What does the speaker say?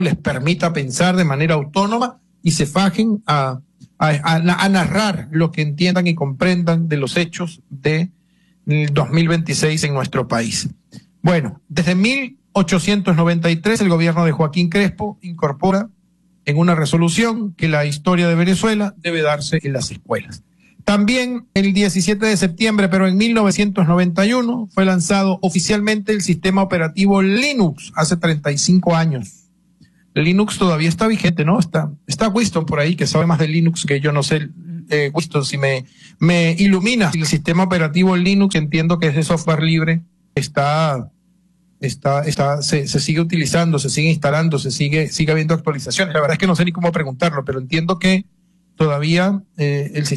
les permita pensar de manera autónoma y se fajen a narrar lo que entiendan y comprendan de los hechos del 2026 en nuestro país. Bueno, desde 1893 el gobierno de Joaquín Crespo incorpora en una resolución que la historia de Venezuela debe darse en las escuelas. También el 17 de septiembre, pero en 1991, fue lanzado oficialmente el sistema operativo Linux, hace 35 años. Linux todavía está vigente, ¿no? Está Winston por ahí, que sabe más de Linux que yo, no sé. Winston, si me ilumina el sistema operativo Linux, entiendo que es de software libre, se sigue utilizando, se sigue instalando, sigue habiendo actualizaciones. La verdad es que no sé ni cómo preguntarlo, pero entiendo que todavía el sistema